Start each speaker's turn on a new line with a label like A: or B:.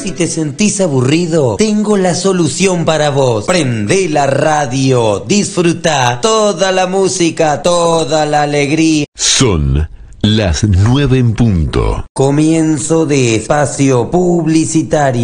A: Si te sentís aburrido, tengo la solución para vos. Prendé la radio, disfruta toda la música, toda la alegría.
B: Son las 9 en punto.
A: Comienzo de espacio publicitario.